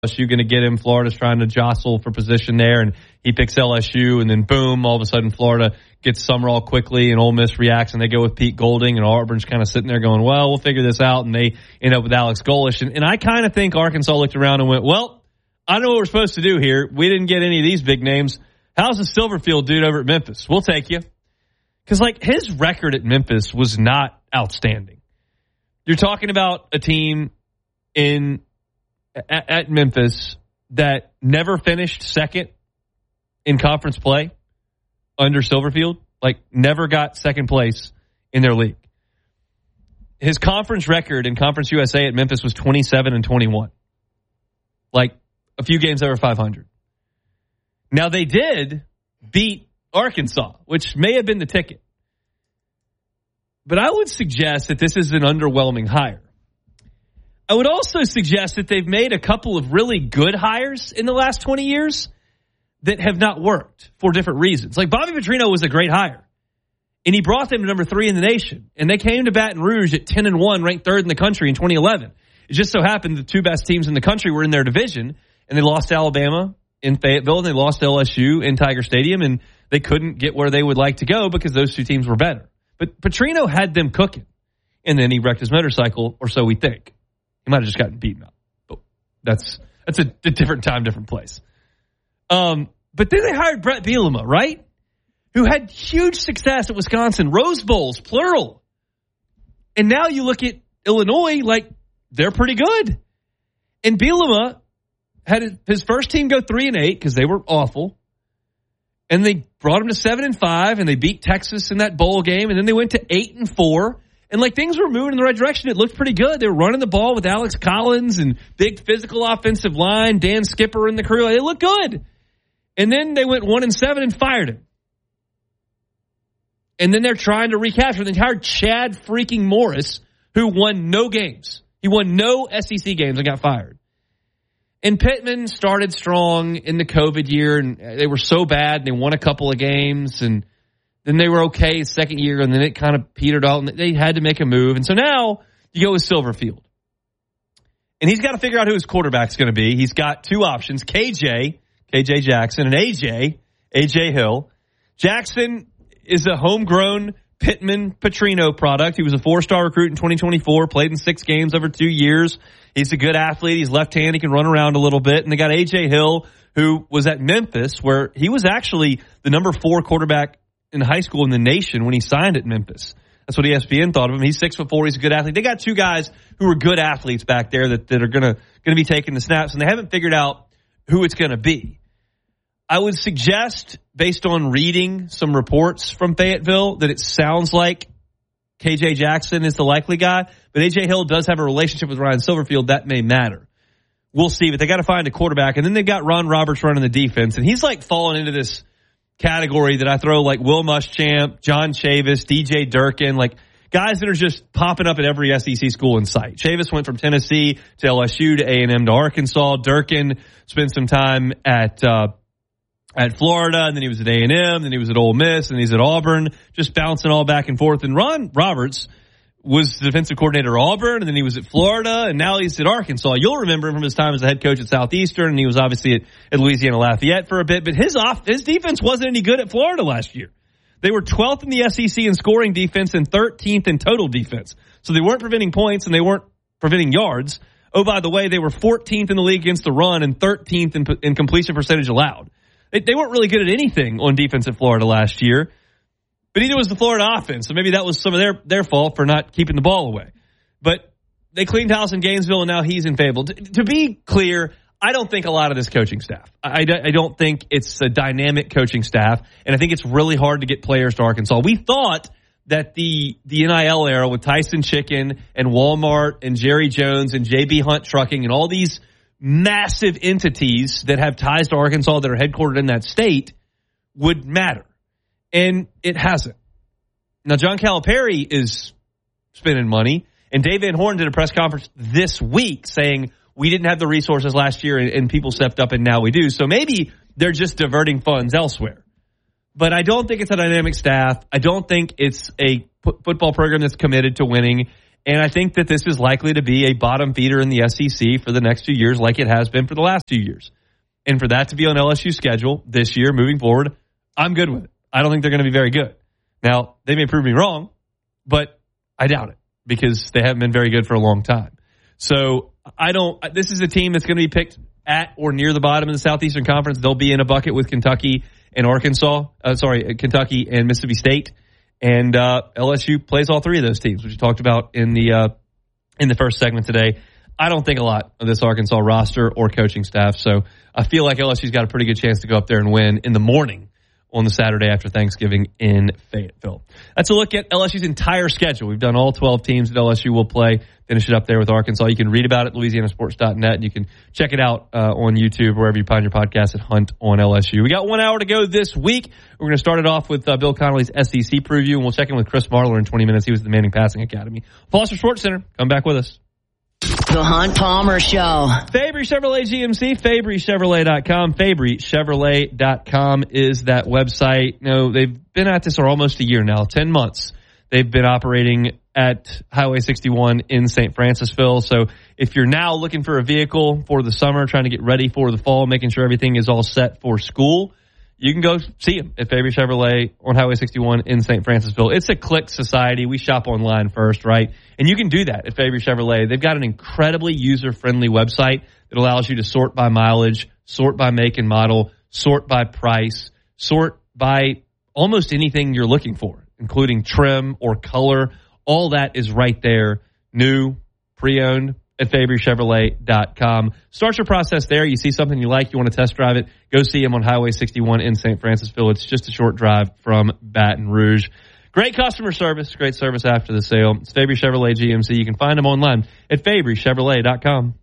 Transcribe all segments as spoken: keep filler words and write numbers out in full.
L S U going to get him. Florida's trying to jostle for position there, and he picks L S U, and then boom, all of a sudden Florida gets Summerall quickly, and Ole Miss reacts, and they go with Pete Golding, and Auburn's kind of sitting there going, well, we'll figure this out, and they end up with Alex Golesh. And, and I kind of think Arkansas looked around and went, well, I know what we're supposed to do here. We didn't get any of these big names. How's the Silverfield dude over at Memphis? We'll take you. Because, like, his record at Memphis was not outstanding. You're talking about a team in at, at Memphis that never finished second in conference play under Silverfield, like never got second place in their league. His conference record in Conference U S A at Memphis was twenty-seven and twenty-one. Like a few games over five hundred. Now they did beat Arkansas, which may have been the ticket. But I would suggest that this is an underwhelming hire. I would also suggest that they've made a couple of really good hires in the last twenty years that have not worked for different reasons. Like Bobby Petrino was a great hire, and he brought them to number three in the nation, and they came to Baton Rouge at ten and one, ranked third in the country in twenty eleven. It just so happened the two best teams in the country were in their division, and they lost to Alabama in Fayetteville, and they lost to L S U in Tiger Stadium, and they couldn't get where they would like to go because those two teams were better. But Petrino had them cooking, and then he wrecked his motorcycle, or so we think. He might have just gotten beaten up, but that's that's a, a different time, different place. Um, but then they hired Brett Bielema, right? Who had huge success at Wisconsin, Rose Bowls, plural. And now you look at Illinois, like they're pretty good. And Bielema had his first team go three and eight because they were awful. And they brought him to seven and five, and they beat Texas in that bowl game. And then they went to eight and four. And like things were moving in the right direction. It looked pretty good. They were running the ball with Alex Collins and big physical offensive line, Dan Skipper and the crew. They looked good. And then they went one and seven and fired him. And then they're trying to recapture. They hired Chad freaking Morris, who won no games. He won no S E C games and got fired. And Pittman started strong in the COVID year, and they were so bad, and they won a couple of games, and then they were okay second year, and then it kind of petered out, and they had to make a move. And so now you go with Silverfield. And he's got to figure out who his quarterback's going to be. He's got two options, K J, K J Jackson, and A J, A J Hill. Jackson is a homegrown Pittman Petrino product. He was a four-star recruit in twenty twenty-four, played in six games over two years. He's a good athlete. He's left-handed. He can run around a little bit. And they got A J Hill, who was at Memphis, where he was actually the number four quarterback in high school in the nation when he signed at Memphis. That's what E S P N thought of him. He's six foot four. He's a good athlete. They got two guys who are good athletes back there that, that are going to going to be taking the snaps, and they haven't figured out who it's going to be. I would suggest, based on reading some reports from Fayetteville, that it sounds like K J Jackson is the likely guy, but A J Hill does have a relationship with Ryan Silverfield. That may matter. We'll see, but they got to find a quarterback. And then they've got Ron Roberts running the defense, and he's like falling into this category that I throw like Will Muschamp, John Chavis, D J Durkin, like guys that are just popping up at every S E C school in sight. Chavis went from Tennessee to L S U to A and M to Arkansas. Durkin spent some time at uh at Florida, and then he was at A and M, then he was at Ole Miss, and he's at Auburn, just bouncing all back and forth. And Ron Roberts was the defensive coordinator at Auburn, and then he was at Florida, and now he's at Arkansas. You'll remember him from his time as a head coach at Southeastern, and he was obviously at, at Louisiana Lafayette for a bit, but his off his defense wasn't any good at Florida last year. They were twelfth in the S E C in scoring defense and thirteenth in total defense. So they weren't preventing points, and they weren't preventing yards. Oh, by the way, they were fourteenth in the league against the run and thirteenth in, in completion percentage allowed. They, they weren't really good at anything on defense at Florida last year. But neither was the Florida offense, so maybe that was some of their, their fault for not keeping the ball away. But they cleaned house in Gainesville, and now he's in Fayetteville. To, to be clear, I don't think a lot of this coaching staff. I, I, I don't think it's a dynamic coaching staff, and I think it's really hard to get players to Arkansas. We thought that the the N I L era with Tyson Chicken and Walmart and Jerry Jones and J B Hunt Trucking and all these massive entities that have ties to Arkansas that are headquartered in that state would matter. And it hasn't. Now, John Calipari is spending money, and Dave Van Horn did a press conference this week saying we didn't have the resources last year, and, and people stepped up, and now we do. So maybe they're just diverting funds elsewhere. But I don't think it's a dynamic staff. I don't think it's a p- football program that's committed to winning. And I think that this is likely to be a bottom feeder in the S E C for the next few years like it has been for the last few years. And for that to be on L S U's schedule this year moving forward, I'm good with it. I don't think they're going to be very good. Now, they may prove me wrong, but I doubt it because they haven't been very good for a long time. So I don't, this is a team that's going to be picked at or near the bottom of the Southeastern Conference. They'll be in a bucket with Kentucky and Arkansas, uh, sorry, Kentucky and Mississippi State. And uh, L S U plays all three of those teams, which we talked about in the uh, in the first segment today. I don't think a lot of this Arkansas roster or coaching staff, so I feel like L S U's got a pretty good chance to go up there and win in the morning on the Saturday after Thanksgiving in Fayetteville. That's a look at L S U's entire schedule. We've done all twelve teams that L S U will play. Finish it up there with Arkansas. You can read about it at Louisiana Sports dot net, and you can check it out uh, on YouTube, wherever you find your podcast at Hunt on L S U. We got one hour to go this week. We're going to start it off with uh, Bill Connolly's S E C preview, and we'll check in with Chris Marlar in twenty minutes. He was at the Manning Passing Academy. Foster Sports Center, come back with us. The Hunt Palmer Show. Fabry Chevrolet G M C, Fabry Chevrolet dot com. Fabry Chevrolet dot com is that website. You know, they've been at this for almost a year now, ten months. They've been operating at Highway sixty-one in Saint Francisville. So if you're now looking for a vehicle for the summer, trying to get ready for the fall, making sure everything is all set for school, you can go see them at Fabry Chevrolet on Highway sixty-one in Saint Francisville. It's a click society. We shop online first, right? And you can do that at Fabry Chevrolet. They've got an incredibly user-friendly website that allows you to sort by mileage, sort by make and model, sort by price, sort by almost anything you're looking for, including trim or color. All that is right there, new, pre-owned, at Fabry Chevrolet dot com. Start your process there. You see something you like, you want to test drive it, go see them on Highway sixty-one in Saint Francisville. It's just a short drive from Baton Rouge. Great customer service, great service after the sale. It's Fabry Chevrolet G M C. You can find them online at Fabry Chevrolet dot com.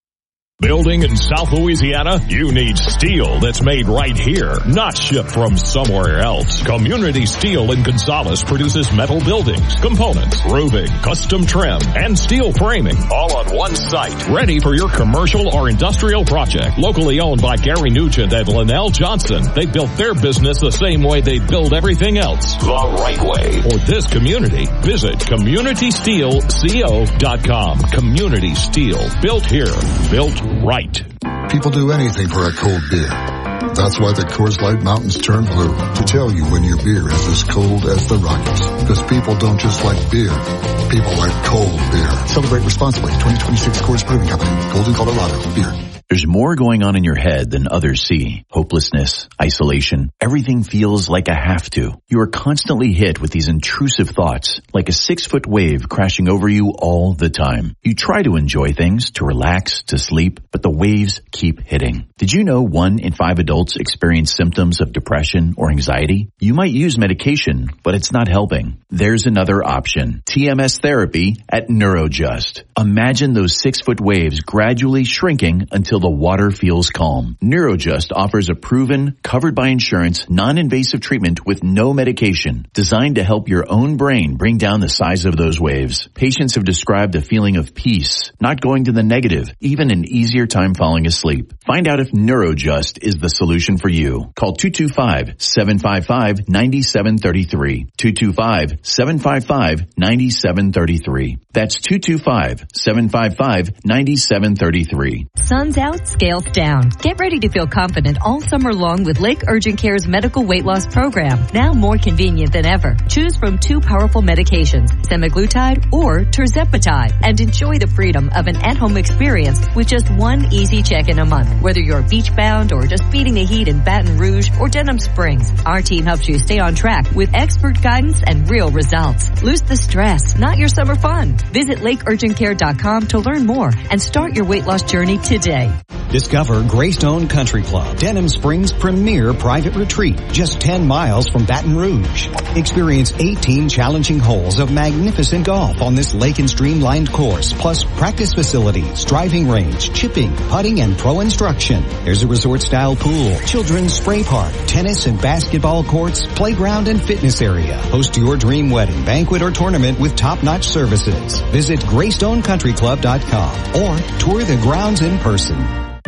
Building in South Louisiana? You need steel that's made right here, not shipped from somewhere else. Community Steel in Gonzales produces metal buildings, components, roofing, custom trim, and steel framing, all on one site. Ready for your commercial or industrial project. Locally owned by Gary Nugent and Linnell Johnson. They built their business the same way they build everything else. The right way. For this community, visit community steel co dot com. Community Steel. Built here. Built right. People do anything for a cold beer. That's why the Coors Light Mountains turn blue, to tell you when your beer is as cold as the Rockies. Because people don't just like beer, people like cold beer. Celebrate responsibly. twenty twenty-six Coors Brewing Company, Golden, Colorado. Beer. There's more going on in your head than others see. Hopelessness, isolation, everything feels like a have to. You are constantly hit with these intrusive thoughts, like a six-foot wave crashing over you all the time. You try to enjoy things, to relax, to sleep, but the waves keep hitting. Did you know one in five adults experience symptoms of depression or anxiety? You might use medication, but it's not helping. There's another option. T M S therapy at Neurojust. Imagine those six-foot waves gradually shrinking until the water feels calm. Neurojust offers a proven, covered by insurance, non-invasive treatment with no medication, designed to help your own brain bring down the size of those waves. Patients have described a feeling of peace, not going to the negative, even an easier time falling asleep. Find out if Neurojust is the solution for you. Call two two five, seven five five, nine seven three three. two two five, seven five five, nine seven three three. That's two two five, seven five five, nine seven three three. Sun's out, scales down. Get ready to feel confident all summer long with Lake Urgent Care's medical weight loss program. Now more convenient than ever. Choose from two powerful medications, semaglutide or tirzepatide, and enjoy the freedom of an at-home experience with just one easy check-in a month. Whether you're beach-bound or just beating the heat in Baton Rouge or Denham Springs, our team helps you stay on track with expert guidance and real results. Lose the stress, not your summer fun. Visit lake urgent care dot com to learn more and start your weight loss journey today. Discover Greystone Country Club, Denham Springs' premier private retreat, just ten miles from Baton Rouge. Experience eighteen challenging holes of magnificent golf on this lake and stream-lined course, plus practice facilities, driving range, chipping, putting, and pro instruction. There's a resort-style pool, children's spray park, tennis and basketball courts, playground and fitness area. Host your dream wedding, banquet, or tournament with top-notch services. Visit greystone country club dot com or tour the grounds in person.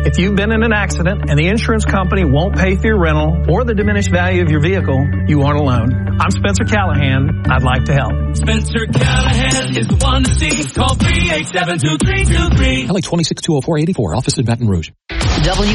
If you've been in an accident and the insurance company won't pay for your rental or the diminished value of your vehicle, you aren't alone. I'm Spencer Callahan. I'd like to help. Spencer Callahan is the one to see. Call three eight seven, two three two three. L A twenty-six two oh four eighty-four. Office in Baton Rouge. W